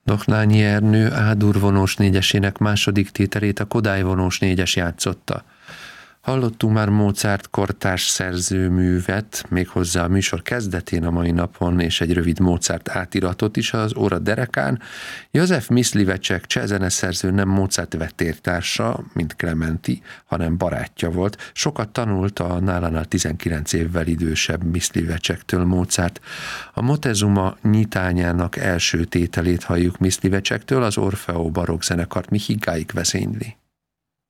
Dohnányi Ernő A-dur vonós négyesének második tételét a Kodály vonós négyes játszotta. Hallottunk már Mozart kortárs szerzőművet, méghozzá a műsor kezdetén a mai napon, és egy rövid Mozart átiratot is az óra derekán. József Myslivecek csehzeneszerző nem Mozart vetértársa, mint Clementi, hanem barátja volt. Sokat tanult a nálánál 19 évvel idősebb Myslivecsektől Mozart. A Moctezuma nyitányának első tételét halljuk Myslivecsektől, az Orfeo barokk zenekart Mihigáig vezényli.